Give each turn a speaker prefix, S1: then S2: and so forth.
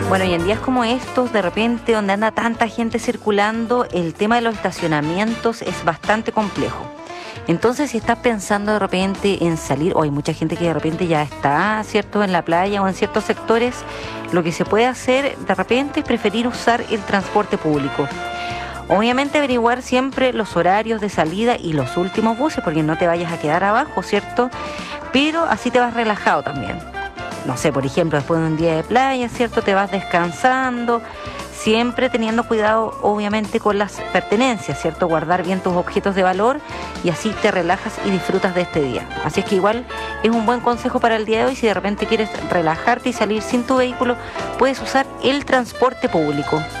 S1: Bueno, y en días como estos, de repente, donde anda tanta gente circulando, el tema de los estacionamientos es bastante complejo. Entonces, si estás pensando de repente en salir, o hay mucha gente que de repente ya está, ¿cierto?, en la playa o en ciertos sectores, lo que se puede hacer de repente es preferir usar el transporte público. Obviamente averiguar siempre los horarios de salida y los últimos buses, porque no te vayas a quedar abajo, ¿cierto? Pero así te vas relajado también. No sé, por ejemplo, después de un día de playa, ¿cierto? Te vas descansando, siempre teniendo cuidado, obviamente, con las pertenencias, ¿cierto? Guardar bien tus objetos de valor y así te relajas y disfrutas de este día. Así es que igual es un buen consejo para el día de hoy. Si de repente quieres relajarte y salir sin tu vehículo, puedes usar el transporte público.